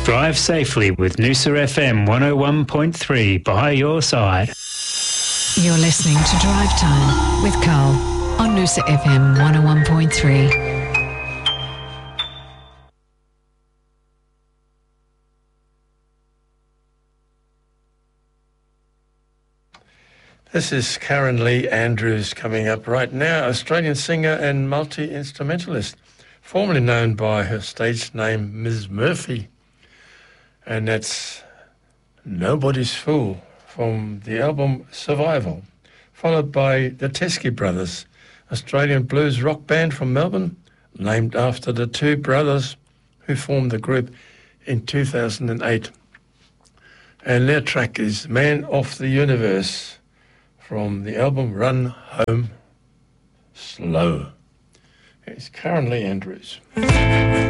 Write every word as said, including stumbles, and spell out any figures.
Drive safely with Noosa F M one oh one point three by your side. You're listening to Drive Time with Carl on Noosa F M one oh one point three. This is Karen Lee Andrews coming up right now, Australian singer and multi-instrumentalist, formerly known by her stage name Miz Murphy. And that's Nobody's Fool from the album Survival, followed by the Teskey Brothers, Australian blues rock band from Melbourne, named after the two brothers who formed the group in two thousand eight. And their track is Man of the Universe from the album Run Home Slow. It's Karen Lee Andrews.